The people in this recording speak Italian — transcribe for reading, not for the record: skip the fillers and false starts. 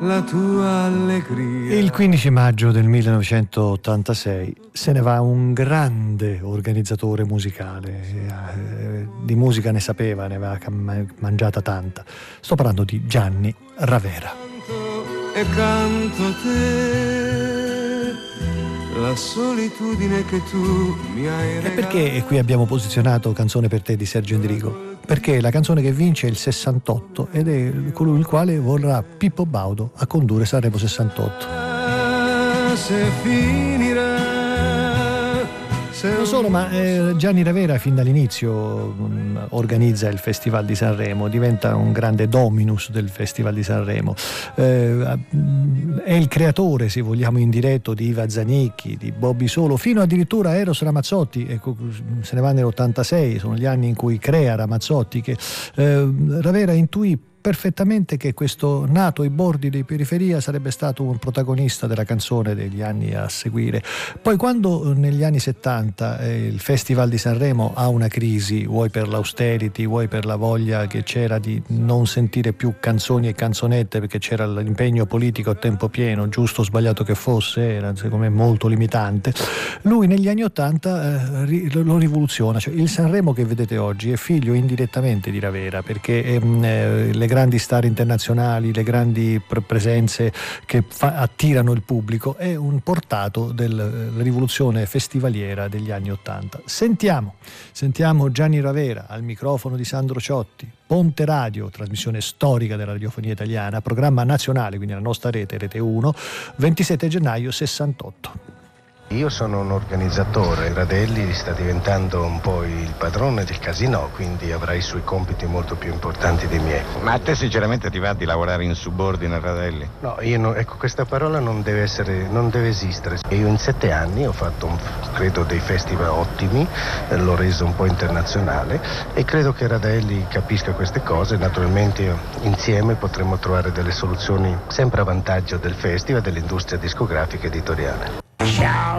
La tua allegria. Il 15 maggio del 1986 se ne va un grande organizzatore musicale, di musica ne sapeva, ne aveva mangiata tanta. Sto parlando di Gianni Ravera. E canto a te la solitudine che tu mi hai regalato. E perché qui abbiamo posizionato Canzone per te di Sergio Endrigo? Perché la canzone che vince è il 68 ed è colui il quale vorrà Pippo Baudo a condurre Sanremo 68. Se finirà. Non solo, ma Gianni Ravera fin dall'inizio organizza il Festival di Sanremo, diventa un grande dominus del Festival di Sanremo, è il creatore, se vogliamo in diretto, di Iva Zanicchi, di Bobby Solo, fino addirittura a Eros Ramazzotti, ecco, se ne va nell'86, sono gli anni in cui crea Ramazzotti, che Ravera intuì perfettamente che questo nato ai bordi di periferia sarebbe stato un protagonista della canzone degli anni a seguire. Poi quando negli anni 70 il Festival di Sanremo ha una crisi, vuoi per l'austerity, vuoi per la voglia che c'era di non sentire più canzoni e canzonette perché c'era l'impegno politico a tempo pieno, giusto o sbagliato che fosse, era secondo me molto limitante, lui negli anni 80 lo rivoluziona. Cioè, il Sanremo che vedete oggi è figlio indirettamente di Ravera, perché le grandi star internazionali, le grandi presenze che attirano il pubblico, è un portato della rivoluzione festivaliera degli anni '80. Sentiamo Gianni Ravera al microfono di Sandro Ciotti, Ponte Radio, trasmissione storica della radiofonia italiana, programma nazionale, quindi la nostra Rete 1, 27 gennaio 68. Io sono un organizzatore, Radelli sta diventando un po' il padrone del casinò, quindi avrà i suoi compiti molto più importanti dei miei. Ma a te sinceramente ti va di lavorare in subordine a Radelli? No, ecco, questa parola non deve esistere. Io in 7 anni ho fatto, credo, dei festival ottimi, l'ho reso un po' internazionale e credo che Radelli capisca queste cose. Naturalmente insieme potremo trovare delle soluzioni sempre a vantaggio del festival e dell'industria discografica editoriale. Ciao